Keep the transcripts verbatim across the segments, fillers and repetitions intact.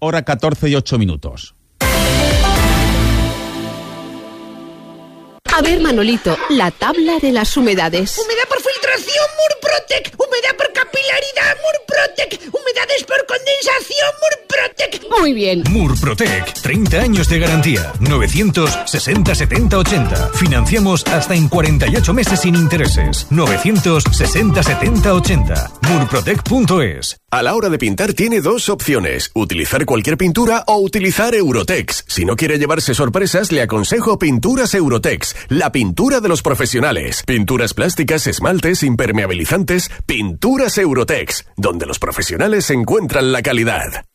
hora catorce y ocho minutos. A ver, Manolito, la tabla de las humedades. Humedad por filtración, Murprotec. Humedad por capilaridad, Murprotec. Humedades por condensación, Murprotec. Muy bien. Murprotec, treinta años de garantía. novecientos sesenta setenta ochenta. Financiamos hasta en cuarenta y ocho meses sin intereses. novecientos sesenta setenta ochenta. murprotec punto es. A la hora de pintar tiene dos opciones: utilizar cualquier pintura o utilizar Eurotex. Si no quiere llevarse sorpresas, le aconsejo Pinturas Eurotex, la pintura de los profesionales. Pinturas plásticas, esmaltes, impermeabilizantes. Pinturas Eurotex, donde los profesionales encuentran la calidad.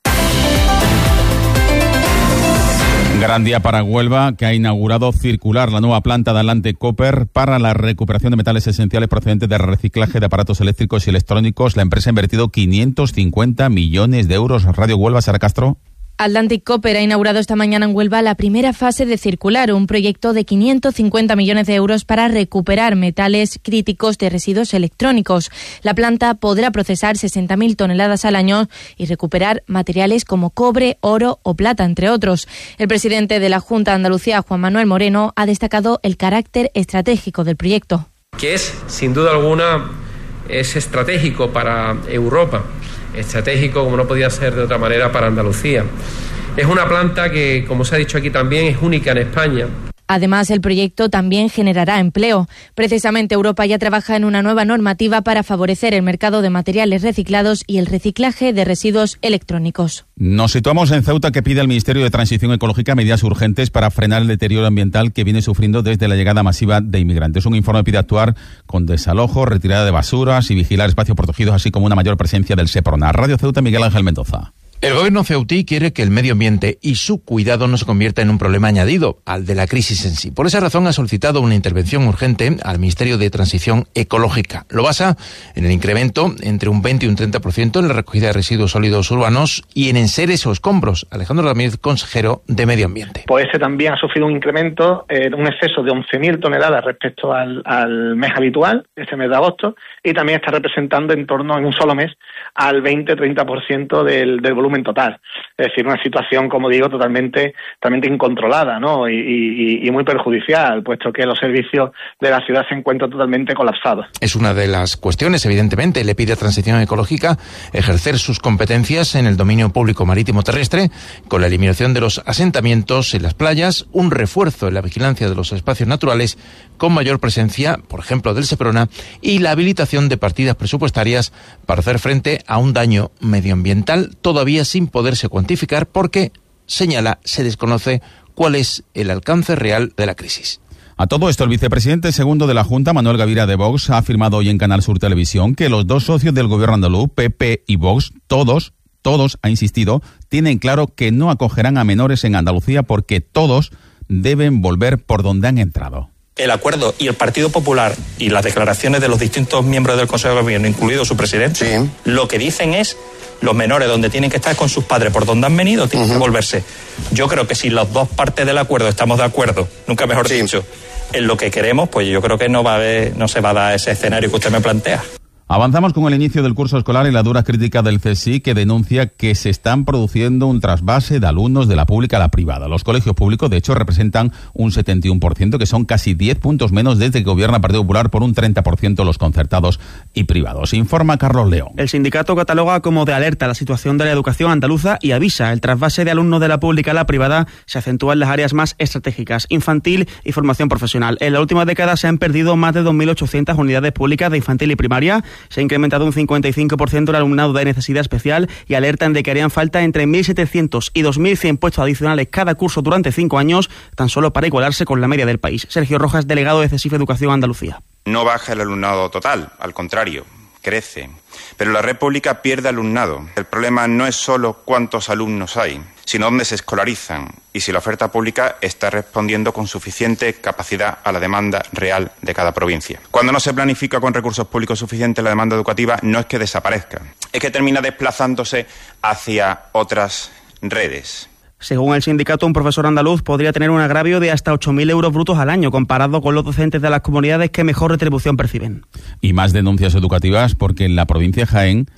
Gran día para Huelva, que ha inaugurado Circular, la nueva planta de Atlante Copper para la recuperación de metales esenciales procedentes del reciclaje de aparatos eléctricos y electrónicos. La empresa ha invertido quinientos cincuenta millones de euros. Radio Huelva, Sara Castro. Atlantic Copper ha inaugurado esta mañana en Huelva la primera fase de Circular, un proyecto de quinientos cincuenta millones de euros para recuperar metales críticos de residuos electrónicos. La planta podrá procesar sesenta mil toneladas al año y recuperar materiales como cobre, oro o plata, entre otros. El presidente de la Junta de Andalucía, Juan Manuel Moreno, ha destacado el carácter estratégico del proyecto. Que es, sin duda alguna, es estratégico para Europa. Estratégico, como no podía ser de otra manera, para Andalucía. Es una planta que, como se ha dicho aquí también, es única en España. Además, el proyecto también generará empleo. Precisamente, Europa ya trabaja en una nueva normativa para favorecer el mercado de materiales reciclados y el reciclaje de residuos electrónicos. Nos situamos en Ceuta, que pide al Ministerio de Transición Ecológica medidas urgentes para frenar el deterioro ambiental que viene sufriendo desde la llegada masiva de inmigrantes. Un informe pide actuar con desalojo, retirada de basuras y vigilar espacios protegidos, así como una mayor presencia del Seprona. Radio Ceuta, Miguel Ángel Mendoza. El gobierno ceutí quiere que el medio ambiente y su cuidado no se convierta en un problema añadido al de la crisis en sí. Por esa razón ha solicitado una intervención urgente al Ministerio de Transición Ecológica. Lo basa en el incremento entre un veinte y un treinta por ciento en la recogida de residuos sólidos urbanos y en enseres o escombros. Alejandro Ramírez, consejero de Medio Ambiente. Pues ese también ha sufrido un incremento, eh, un exceso de once mil toneladas respecto al, al mes habitual, este mes de agosto, y también está representando en torno, en un solo mes, al veinte a treinta por ciento del, del volumen total. Es decir, una situación, como digo, totalmente, totalmente incontrolada, ¿no? Y, y, y muy perjudicial, puesto que los servicios de la ciudad se encuentran totalmente colapsados. Es una de las cuestiones, evidentemente. Le pide a Transición Ecológica ejercer sus competencias en el dominio público marítimo terrestre, con la eliminación de los asentamientos en las playas, un refuerzo en la vigilancia de los espacios naturales con mayor presencia, por ejemplo, del Seprona, y la habilitación de partidas presupuestarias para hacer frente a un daño medioambiental todavía sin poderse cuantificar porque, señala, se desconoce cuál es el alcance real de la crisis. A todo esto, el vicepresidente segundo de la Junta, Manuel Gavira de Vox, ha afirmado hoy en Canal Sur Televisión que los dos socios del gobierno andaluz, P P y Vox, todos, todos, ha insistido, tienen claro que no acogerán a menores en Andalucía porque todos deben volver por donde han entrado. El acuerdo y el Partido Popular y las declaraciones de los distintos miembros del Consejo de Gobierno, incluido su presidente, sí, lo que dicen es los menores donde tienen que estar con sus padres, por donde han venido, tienen uh-huh. que volverse. Yo creo que si las dos partes del acuerdo estamos de acuerdo, nunca mejor sí. dicho, en lo que queremos, pues yo creo que no va a haber, no se va a dar ese escenario que usted me plantea. Avanzamos con el inicio del curso escolar y la dura crítica del C S I, que denuncia que se están produciendo un trasvase de alumnos de la pública a la privada. Los colegios públicos, de hecho, representan un setenta y uno por ciento, que son casi diez puntos menos desde que gobierna el Partido Popular, por un treinta por ciento los concertados y privados. Informa Carlos León. El sindicato cataloga como de alerta la situación de la educación andaluza y avisa: el trasvase de alumnos de la pública a la privada se acentúa en las áreas más estratégicas, infantil y formación profesional. En la última década se han perdido más de dos mil ochocientas unidades públicas de infantil y primaria. Se ha incrementado un cincuenta y cinco por ciento el alumnado de necesidad especial y alertan de que harían falta entre mil setecientos y dos mil cien puestos adicionales cada curso durante cinco años, tan solo para igualarse con la media del país. Sergio Rojas, delegado de C E S I F Educación Andalucía. No baja el alumnado total, al contrario, crece. Pero la red pública pierde alumnado. El problema no es solo cuántos alumnos hay, sino dónde se escolarizan y si la oferta pública está respondiendo con suficiente capacidad a la demanda real de cada provincia. Cuando no se planifica con recursos públicos suficientes la demanda educativa, no es que desaparezca, es que termina desplazándose hacia otras redes. Según el sindicato, un profesor andaluz podría tener un agravio de hasta ocho mil euros brutos al año, comparado con los docentes de las comunidades que mejor retribución perciben. Y más denuncias educativas, porque en la provincia de Jaén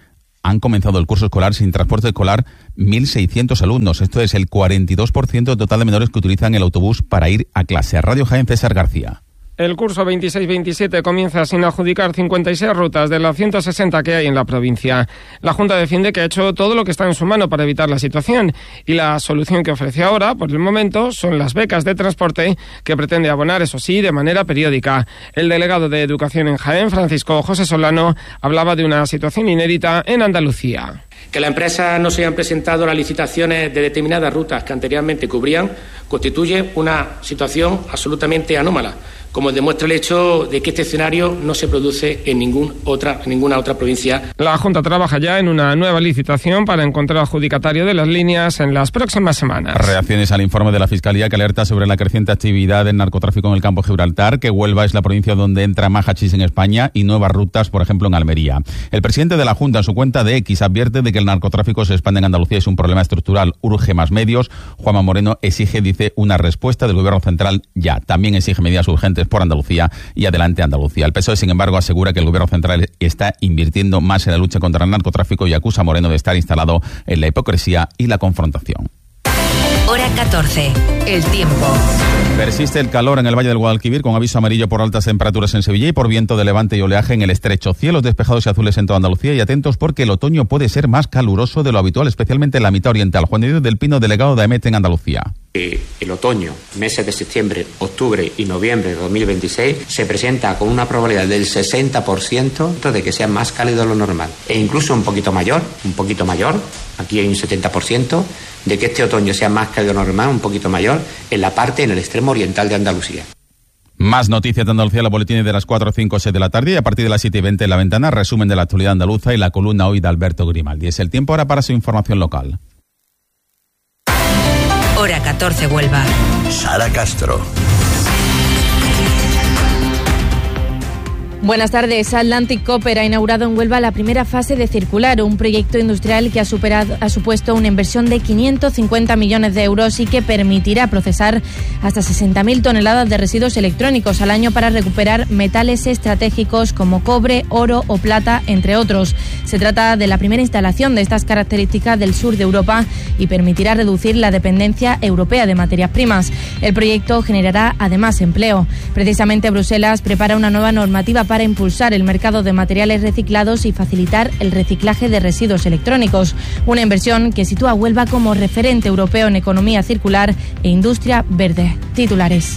han comenzado el curso escolar sin transporte escolar mil seiscientos alumnos. Esto es el cuarenta y dos por ciento total de menores que utilizan el autobús para ir a clase. Radio Jaén, César García. El curso veintiséis veintisiete comienza sin adjudicar cincuenta y seis rutas de las ciento sesenta que hay en la provincia. La Junta defiende que ha hecho todo lo que está en su mano para evitar la situación y la solución que ofrece ahora, por el momento, son las becas de transporte que pretende abonar, eso sí, de manera periódica. El delegado de Educación en Jaén, Francisco José Solano, hablaba de una situación inédita en Andalucía. Que las empresas no se hayan presentado las licitaciones de determinadas rutas que anteriormente cubrían constituye una situación absolutamente anómala, como demuestra el hecho de que este escenario no se produce en, ningún otra, en ninguna otra provincia. La Junta trabaja ya en una nueva licitación para encontrar adjudicatario de las líneas en las próximas semanas. Reacciones al informe de la Fiscalía que alerta sobre la creciente actividad del narcotráfico en el campo de Gibraltar, que Huelva es la provincia donde entra más hachís en España y nuevas rutas, por ejemplo, en Almería. El presidente de la Junta, en su cuenta de X, advierte de que el narcotráfico se expande en Andalucía es un problema estructural. Urge más medios. Juanma Moreno exige, dice, una respuesta del Gobierno central ya. También exige medidas urgentes por Andalucía y adelante Andalucía. El P S O E, sin embargo, asegura que el Gobierno central está invirtiendo más en la lucha contra el narcotráfico y acusa a Moreno de estar instalado en la hipocresía y la confrontación. Hora catorce. El tiempo. Persiste el calor en el Valle del Guadalquivir con aviso amarillo por altas temperaturas en Sevilla y por viento de levante y oleaje en el estrecho. Cielos despejados y azules en toda Andalucía y atentos porque el otoño puede ser más caluroso de lo habitual, especialmente en la mitad oriental. Juan de Dios del Pino, delegado de AEMET en Andalucía. El otoño, meses de septiembre, octubre y noviembre de dos mil veintiséis, se presenta con una probabilidad del sesenta por ciento de que sea más cálido de lo normal. E incluso un poquito mayor, un poquito mayor, aquí hay un setenta por ciento, de que este otoño sea más cálido de lo normal, un poquito mayor, en la parte, en el extremo oriental de Andalucía. Más noticias de Andalucía, la boletín de las cuatro, cinco, seis de la tarde y a partir de las siete y veinte en La Ventana, resumen de la actualidad andaluza y la columna hoy de Alberto Grimaldi. Es el tiempo ahora para su información local. Hora catorce, Huelva. Sara Castro. Buenas tardes. Atlantic Copper ha inaugurado en Huelva la primera fase de Circular, un proyecto industrial que ha, superado, ha supuesto una inversión de quinientos cincuenta millones de euros y que permitirá procesar hasta sesenta mil toneladas de residuos electrónicos al año para recuperar metales estratégicos como cobre, oro o plata, entre otros. Se trata de la primera instalación de estas características del sur de Europa y permitirá reducir la dependencia europea de materias primas. El proyecto generará además empleo. Precisamente Bruselas prepara una nueva normativa para impulsar el mercado de materiales reciclados y facilitar el reciclaje de residuos electrónicos. Una inversión que sitúa a Huelva como referente europeo en economía circular e industria verde. Titulares.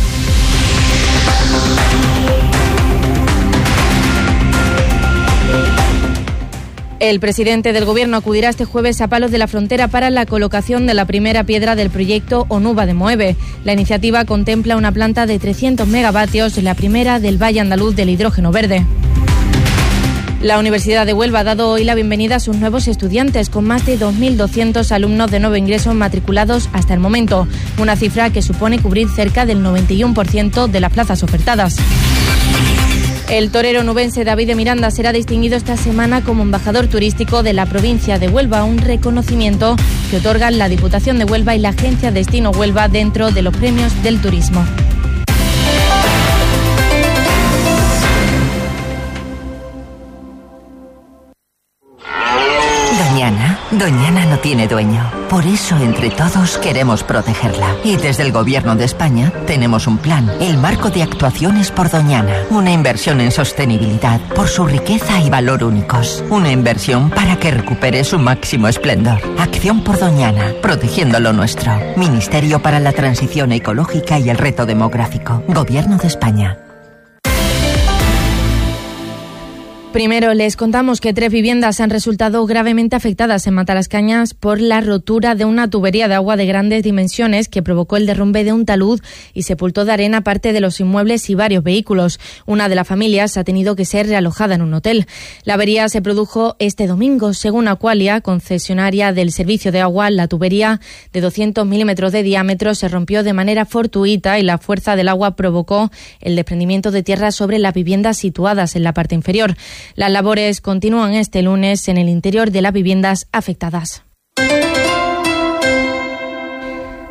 El presidente del Gobierno acudirá este jueves a Palos de la Frontera para la colocación de la primera piedra del proyecto Onuba de Moeve. La iniciativa contempla una planta de trescientos megavatios, la primera del Valle Andaluz del hidrógeno verde. La Universidad de Huelva ha dado hoy la bienvenida a sus nuevos estudiantes, con más de dos mil doscientos alumnos de nuevo ingreso matriculados hasta el momento, una cifra que supone cubrir cerca del noventa y uno por ciento de las plazas ofertadas. El torero nubense David de Miranda será distinguido esta semana como embajador turístico de la provincia de Huelva, un reconocimiento que otorgan la Diputación de Huelva y la Agencia Destino Huelva dentro de los premios del turismo. Doñana, Doñana no tiene dueño. Por eso, entre todos, queremos protegerla. Y desde el Gobierno de España tenemos un plan, el Marco de Actuaciones por Doñana. Una inversión en sostenibilidad por su riqueza y valor únicos. Una inversión para que recupere su máximo esplendor. Acción por Doñana, protegiendo lo nuestro. Ministerio para la Transición Ecológica y el Reto Demográfico. Gobierno de España. Primero, les contamos que tres viviendas han resultado gravemente afectadas en Matalascañas por la rotura de una tubería de agua de grandes dimensiones que provocó el derrumbe de un talud y sepultó de arena parte de los inmuebles y varios vehículos. Una de las familias ha tenido que ser realojada en un hotel. La avería se produjo este domingo. Según Aqualia, concesionaria del servicio de agua, la tubería de doscientos milímetros de diámetro se rompió de manera fortuita y la fuerza del agua provocó el desprendimiento de tierra sobre las viviendas situadas en la parte inferior. Las labores continúan este lunes en el interior de las viviendas afectadas.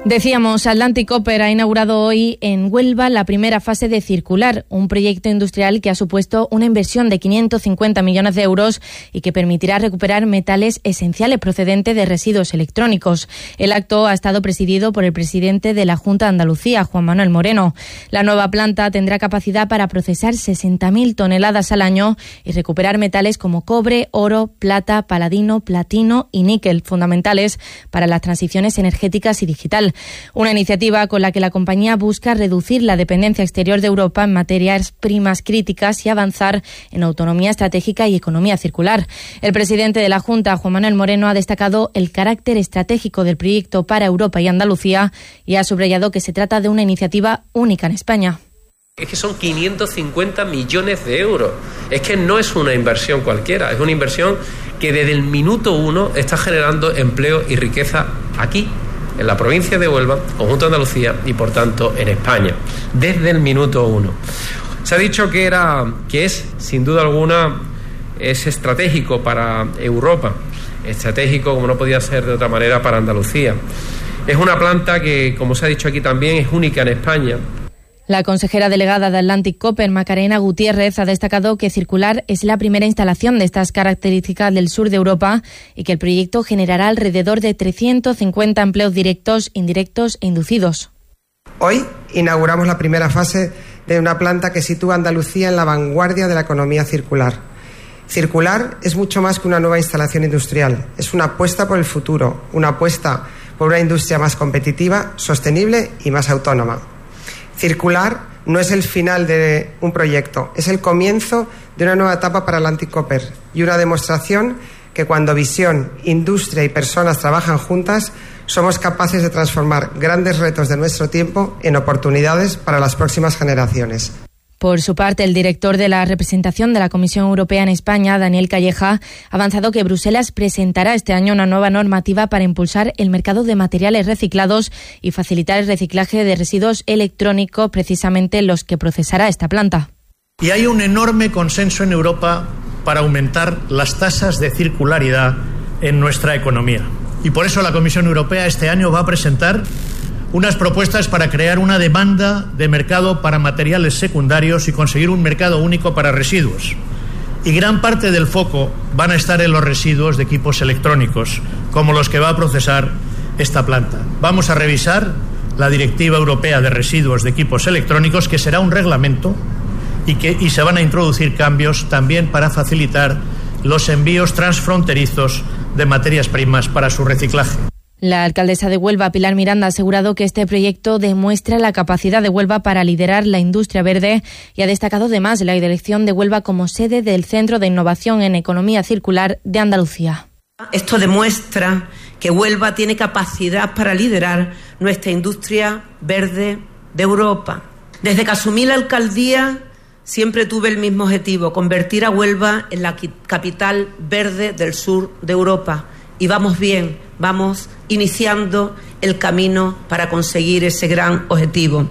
Decíamos, Atlantic Copper ha inaugurado hoy en Huelva la primera fase de Circular, un proyecto industrial que ha supuesto una inversión de quinientos cincuenta millones de euros y que permitirá recuperar metales esenciales procedentes de residuos electrónicos. El acto ha estado presidido por el presidente de la Junta de Andalucía, Juan Manuel Moreno. La nueva planta tendrá capacidad para procesar sesenta mil toneladas al año y recuperar metales como cobre, oro, plata, paladino, platino y níquel, fundamentales para las transiciones energéticas y digital. Una iniciativa con la que la compañía busca reducir la dependencia exterior de Europa en materias primas críticas y avanzar en autonomía estratégica y economía circular. El presidente de la Junta, Juan Manuel Moreno, ha destacado el carácter estratégico del proyecto para Europa y Andalucía y ha subrayado que se trata de una iniciativa única en España. Es que son quinientos cincuenta millones de euros. Es que no es una inversión cualquiera, es una inversión que desde el minuto uno está generando empleo y riqueza aquí, en la provincia de Huelva, conjunto de Andalucía y por tanto en España, desde el minuto uno. Se ha dicho que era, que es, sin duda alguna, es estratégico para Europa, estratégico, como no podía ser de otra manera, para Andalucía. Es una planta que, como se ha dicho aquí también, es única en España. La consejera delegada de Atlantic Copper, Macarena Gutiérrez, ha destacado que Circular es la primera instalación de estas características del sur de Europa y que el proyecto generará alrededor de trescientos cincuenta empleos directos, indirectos e inducidos. Hoy inauguramos la primera fase de una planta que sitúa a Andalucía en la vanguardia de la economía circular. Circular es mucho más que una nueva instalación industrial, es una apuesta por el futuro, una apuesta por una industria más competitiva, sostenible y más autónoma. Circular no es el final de un proyecto, es el comienzo de una nueva etapa para Atlantic Copper y una demostración que cuando visión, industria y personas trabajan juntas, somos capaces de transformar grandes retos de nuestro tiempo en oportunidades para las próximas generaciones. Por su parte, el director de la representación de la Comisión Europea en España, Daniel Calleja, ha avanzado que Bruselas presentará este año una nueva normativa para impulsar el mercado de materiales reciclados y facilitar el reciclaje de residuos electrónicos, precisamente los que procesará esta planta. Y hay un enorme consenso en Europa para aumentar las tasas de circularidad en nuestra economía. Y por eso la Comisión Europea este año va a presentar unas propuestas para crear una demanda de mercado para materiales secundarios y conseguir un mercado único para residuos. Y gran parte del foco van a estar en los residuos de equipos electrónicos, como los que va a procesar esta planta. Vamos a revisar la Directiva Europea de Residuos de Equipos Electrónicos, que será un reglamento, y, que, y se van a introducir cambios también para facilitar los envíos transfronterizos de materias primas para su reciclaje. La alcaldesa de Huelva, Pilar Miranda, ha asegurado que este proyecto demuestra la capacidad de Huelva para liderar la industria verde y ha destacado además la elección de Huelva como sede del Centro de Innovación en Economía Circular de Andalucía. Esto demuestra que Huelva tiene capacidad para liderar nuestra industria verde de Europa. Desde que asumí la alcaldía siempre tuve el mismo objetivo, convertir a Huelva en la capital verde del sur de Europa. Y vamos bien, vamos iniciando el camino para conseguir ese gran objetivo.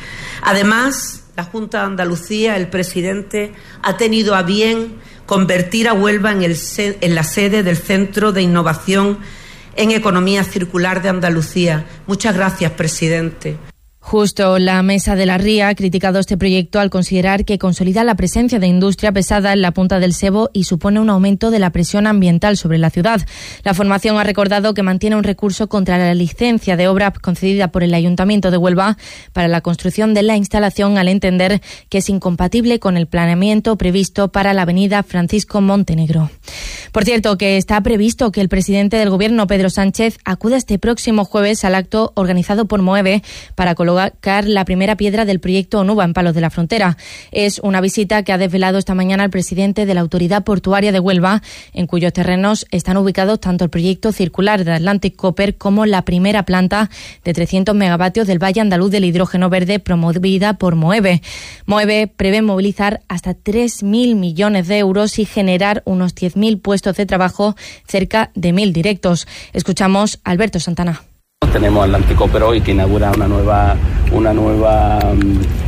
Además, la Junta de Andalucía, el presidente, ha tenido a bien convertir a Huelva en, el, en la sede del Centro de Innovación en Economía Circular de Andalucía. Muchas gracias, presidente. Justo la Mesa de la Ría ha criticado este proyecto al considerar que consolida la presencia de industria pesada en la punta del Sebo y supone un aumento de la presión ambiental sobre la ciudad. La formación ha recordado que mantiene un recurso contra la licencia de obra concedida por el Ayuntamiento de Huelva para la construcción de la instalación, al entender que es incompatible con el planeamiento previsto para la avenida Francisco Montenegro. Por cierto, que está previsto que el presidente del Gobierno, Pedro Sánchez, acuda este próximo jueves al acto organizado por Moeve para colocar la primera piedra del proyecto Onuba en Palos de la Frontera. Es una visita que ha desvelado esta mañana el presidente de la Autoridad Portuaria de Huelva, en cuyos terrenos están ubicados tanto el proyecto circular de Atlantic Copper como la primera planta de trescientos megavatios del Valle Andaluz del Hidrógeno Verde promovida por Moeve. Moeve prevé movilizar hasta tres mil millones de euros y generar unos diez mil puestos de trabajo, cerca de mil directos. Escuchamos a Alberto Santana. Tenemos Atlantic Copper hoy que inaugura una nueva, una nueva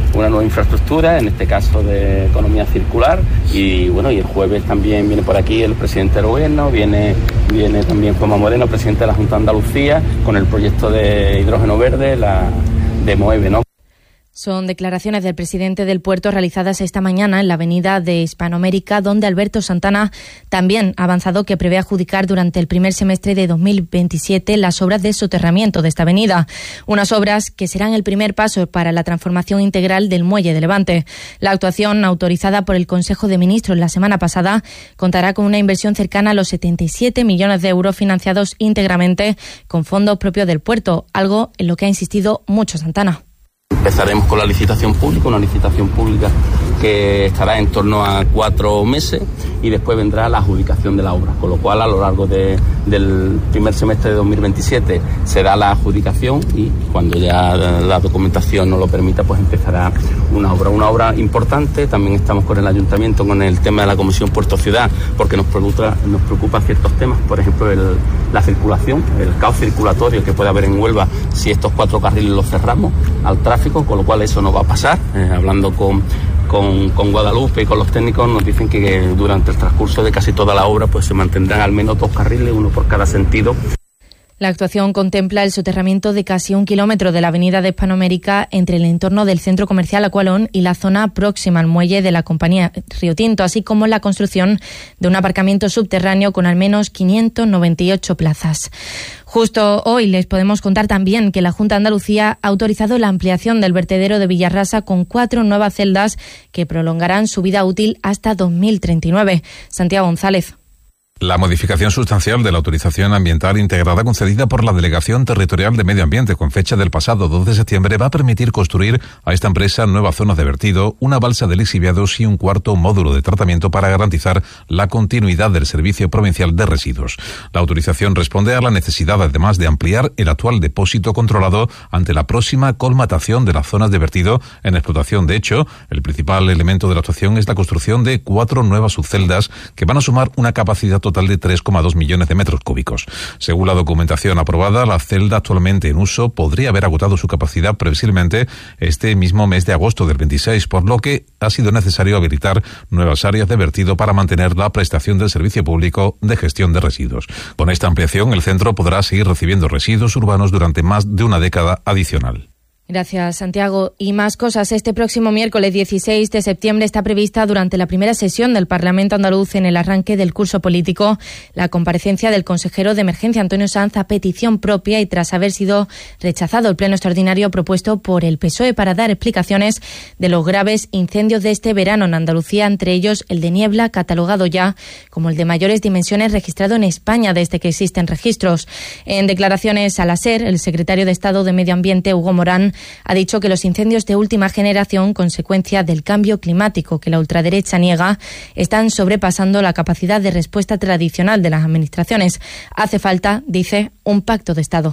una nueva infraestructura, en este caso de economía circular, y bueno, y el jueves también viene por aquí el presidente del gobierno, viene, viene también Juanma Moreno, presidente de la Junta de Andalucía, con el proyecto de hidrógeno verde, la de MOEVE, ¿no? Son declaraciones del presidente del puerto realizadas esta mañana en la avenida de Hispanoamérica, donde Alberto Santana también ha avanzado que prevé adjudicar durante el primer semestre de dos mil veintisiete las obras de soterramiento de esta avenida. Unas obras que serán el primer paso para la transformación integral del muelle de Levante. La actuación, autorizada por el Consejo de Ministros la semana pasada, contará con una inversión cercana a los setenta y siete millones de euros financiados íntegramente con fondos propios del puerto, algo en lo que ha insistido mucho Santana. Empezaremos con la licitación pública, una licitación pública que estará en torno a cuatro meses y después vendrá la adjudicación de la obra, con lo cual a lo largo de, del primer semestre de dos mil veintisiete será la adjudicación y cuando ya la documentación nos lo permita, pues empezará una obra, una obra importante. También estamos con el Ayuntamiento con el tema de la Comisión Puerto Ciudad, porque nos preocupa, nos preocupan ciertos temas, por ejemplo el, la circulación, el caos circulatorio que puede haber en Huelva si estos cuatro carriles los cerramos al tráfico, con lo cual eso no va a pasar. Eh, hablando con Con, con Guadalupe y con los técnicos nos dicen que durante el transcurso de casi toda la obra pues se mantendrán al menos dos carriles, uno por cada sentido. La actuación contempla el soterramiento de casi un kilómetro de la avenida de Hispanoamérica entre el entorno del centro comercial Aqualón y la zona próxima al muelle de la compañía Río Tinto, así como la construcción de un aparcamiento subterráneo con al menos quinientas noventa y ocho plazas. Justo hoy les podemos contar también que la Junta de Andalucía ha autorizado la ampliación del vertedero de Villarrasa con cuatro nuevas celdas que prolongarán su vida útil hasta dos mil treinta y nueve. Santiago González. La modificación sustancial de la autorización ambiental integrada concedida por la Delegación Territorial de Medio Ambiente con fecha del pasado dos de septiembre va a permitir construir a esta empresa nuevas zonas de vertido, una balsa de lixiviados y un cuarto módulo de tratamiento para garantizar la continuidad del Servicio Provincial de Residuos. La autorización responde a la necesidad, además, de ampliar el actual depósito controlado ante la próxima colmatación de las zonas de vertido en explotación. De hecho, el principal elemento de la actuación es la construcción de cuatro nuevas subceldas que van a sumar una capacidad total de tres coma dos millones de metros cúbicos. Según la documentación aprobada, la celda actualmente en uso podría haber agotado su capacidad previsiblemente este mismo mes de agosto del veintiséis, por lo que ha sido necesario habilitar nuevas áreas de vertido para mantener la prestación del servicio público de gestión de residuos. Con esta ampliación, el centro podrá seguir recibiendo residuos urbanos durante más de una década adicional. Gracias, Santiago. Y más cosas. Este próximo miércoles dieciséis de septiembre está prevista durante la primera sesión del Parlamento andaluz en el arranque del curso político la comparecencia del consejero de Emergencia, Antonio Sanz, a petición propia y tras haber sido rechazado el pleno extraordinario propuesto por el P S O E para dar explicaciones de los graves incendios de este verano en Andalucía, entre ellos el de Niebla, catalogado ya como el de mayores dimensiones registrado en España desde que existen registros. En declaraciones a la SER, el secretario de Estado de Medio Ambiente, Hugo Morán, ha dicho que los incendios de última generación, consecuencia del cambio climático que la ultraderecha niega, están sobrepasando la capacidad de respuesta tradicional de las administraciones. Hace falta, dice, un pacto de Estado.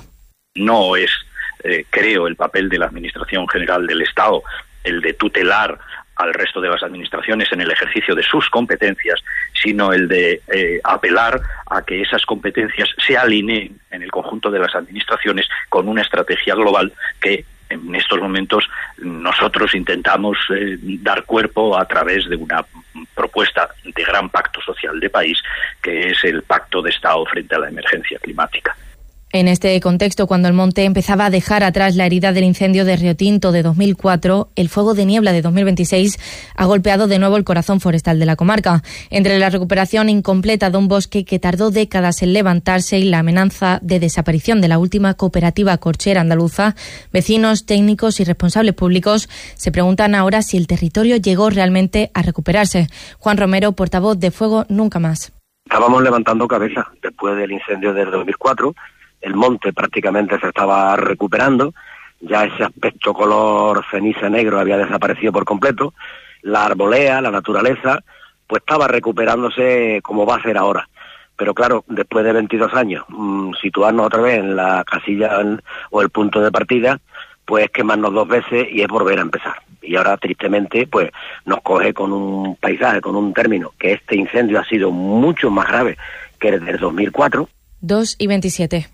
No es, eh, creo, el papel de la Administración General del Estado el de tutelar al resto de las administraciones en el ejercicio de sus competencias, sino el de eh, apelar a que esas competencias se alineen en el conjunto de las administraciones con una estrategia global que en estos momentos nosotros intentamos eh, dar cuerpo a través de una propuesta de gran pacto social de país, que es el Pacto de Estado frente a la emergencia climática. En este contexto, cuando el monte empezaba a dejar atrás la herida del incendio de Río Tinto de dos mil cuatro, el fuego de Niebla de dos mil veintiséis ha golpeado de nuevo el corazón forestal de la comarca. Entre la recuperación incompleta de un bosque que tardó décadas en levantarse y la amenaza de desaparición de la última cooperativa corchera andaluza, vecinos, técnicos y responsables públicos se preguntan ahora si el territorio llegó realmente a recuperarse. Juan Romero, portavoz de Fuego Nunca Más. Estábamos levantando cabeza después del incendio del dos mil cuatro. El monte prácticamente se estaba recuperando, ya ese aspecto color ceniza negro había desaparecido por completo, la arbolea, la naturaleza, pues estaba recuperándose como va a ser ahora. Pero claro, después de veintidós años, mmm, situarnos otra vez en la casilla en, o el punto de partida, pues quemarnos dos veces y es volver a empezar. Y ahora, tristemente, pues nos coge con un paisaje, con un término, que este incendio ha sido mucho más grave que el del dos mil cuatro. dos y veintisiete.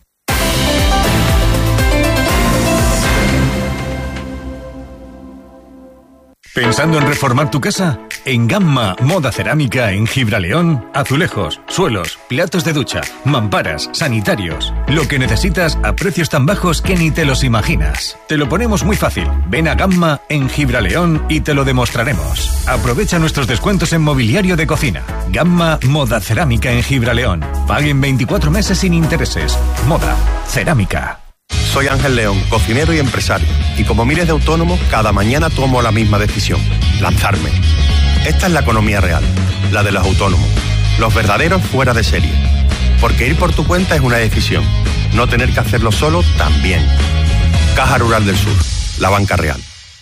¿Pensando en reformar tu casa? En Gamma Moda Cerámica en Gibraleón, azulejos, suelos, platos de ducha, mamparas, sanitarios. Lo que necesitas a precios tan bajos que ni te los imaginas. Te lo ponemos muy fácil. Ven a Gamma en Gibraleón y te lo demostraremos. Aprovecha nuestros descuentos en mobiliario de cocina. Gamma Moda Cerámica en Gibraleón. Paguen veinticuatro meses sin intereses. Moda Cerámica. Soy Ángel León, cocinero y empresario, y como miles de autónomos, cada mañana tomo la misma decisión, lanzarme. Esta es la economía real, la de los autónomos, los verdaderos fuera de serie. Porque ir por tu cuenta es una decisión, no tener que hacerlo solo también. Caja Rural del Sur, la banca real.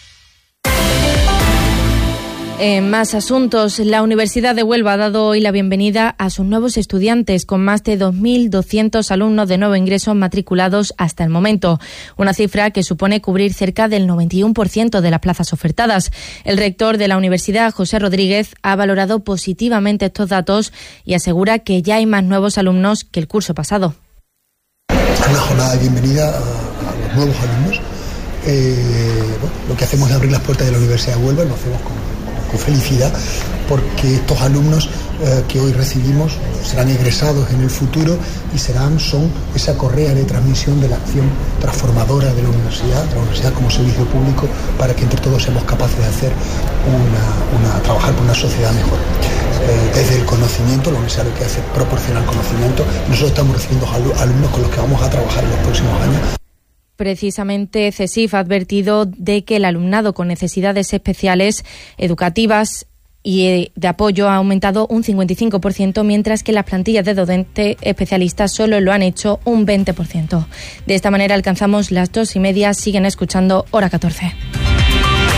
En más asuntos, la Universidad de Huelva ha dado hoy la bienvenida a sus nuevos estudiantes, con más de dos mil doscientos alumnos de nuevo ingreso matriculados hasta el momento, una cifra que supone cubrir cerca del noventa y uno por ciento de las plazas ofertadas. El rector de la universidad, José Rodríguez, ha valorado positivamente estos datos y asegura que ya hay más nuevos alumnos que el curso pasado. Una jornada de bienvenida a, a los nuevos alumnos. Eh, bueno, lo que hacemos es abrir las puertas de la Universidad de Huelva, lo hacemos con con felicidad, porque estos alumnos eh, que hoy recibimos serán egresados en el futuro y serán, son esa correa de transmisión de la acción transformadora de la universidad, de la universidad como servicio público, para que entre todos seamos capaces de hacer una, una trabajar por una sociedad mejor. Eh, desde el conocimiento, la universidad lo que hace es proporcionar conocimiento. Nosotros estamos recibiendo alumnos con los que vamos a trabajar en los próximos años. Precisamente, CESIF ha advertido de que el alumnado con necesidades especiales educativas y de apoyo ha aumentado un cincuenta y cinco por ciento, mientras que las plantillas de docentes especialistas solo lo han hecho un veinte por ciento. De esta manera alcanzamos las dos y media. Siguen escuchando Hora catorce.